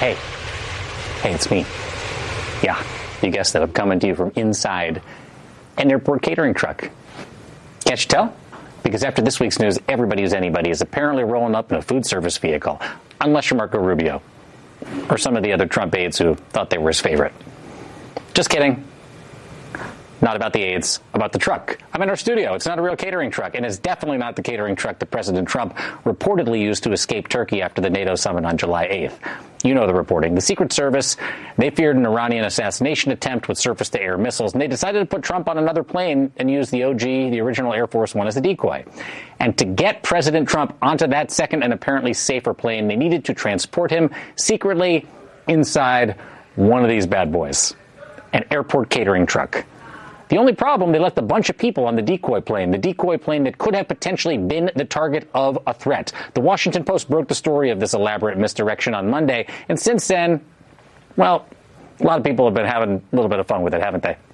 Hey, it's me. Yeah, you guessed it. I'm coming to you from inside an airport catering truck. Can't you tell? Because after this week's news, everybody who's anybody is apparently rolling up in a food service vehicle, unless you're Marco Rubio or some of the other Trump aides who thought they were his favorite. Just kidding. Not about the aides, about the truck. I'm in our studio. It's not a real catering truck, and it's definitely not the catering truck that President Trump reportedly used to escape Turkey after the NATO summit on July 8th. You know the reporting. The Secret Service, they feared an Iranian assassination attempt with surface-to-air missiles, and they decided to put Trump on another plane and use the OG, the original Air Force One, as a decoy. And to get President Trump onto that second and apparently safer plane, they needed to transport him secretly inside one of these bad boys, an airport catering truck. The only problem, they left a bunch of people on the decoy plane that could have potentially been the target of a threat. The Washington Post broke the story of this elaborate misdirection on Monday, and since then, well, a lot of people have been having a little bit of fun with it, haven't they?